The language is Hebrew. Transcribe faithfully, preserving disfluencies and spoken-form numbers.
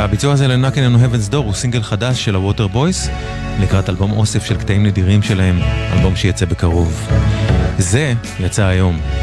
והביצוע הזה לנאקן אנו Heaven's Door הוא סינגל חדש של הווטר בויס לקראת אלבום אוסף של קטעים נדירים שלהם, אלבום שיצא בקרוב. זה יצא היום.